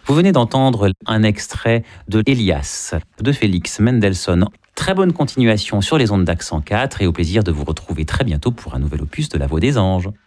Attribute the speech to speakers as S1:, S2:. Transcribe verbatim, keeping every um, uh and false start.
S1: Vous venez d'entendre un extrait de Elias de Félix Mendelssohn. Très bonne continuation sur les ondes d'Accent quatre et au plaisir de vous retrouver très bientôt pour un nouvel opus de La Voix des Anges.